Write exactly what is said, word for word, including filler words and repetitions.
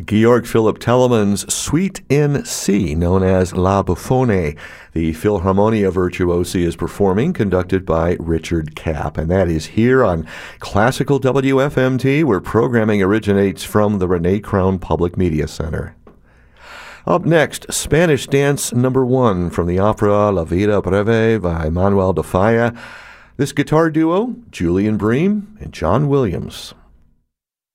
Georg Philipp Telemann's Suite in C, known as La Buffone. The Philharmonia Virtuosi is performing, conducted by Richard Kapp. And that is here on Classical W F M T, where programming originates from the Renee Crown Public Media Center. Up next, Spanish Dance Number One from the opera La Vida Breve by Manuel de Falla. This guitar duo, Julian Bream and John Williams.